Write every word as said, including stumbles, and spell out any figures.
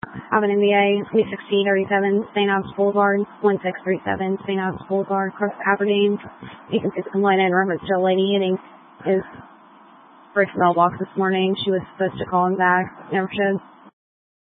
Avenue N B A, eight sixteen thirty-seven, Saint Albans Boulevard, one six three seven, Saint Albans Boulevard, Crooks, Aberdeen. You can see the complaint in reference to a lady hitting his first mailbox this morning. She was supposed to call him back. Never should.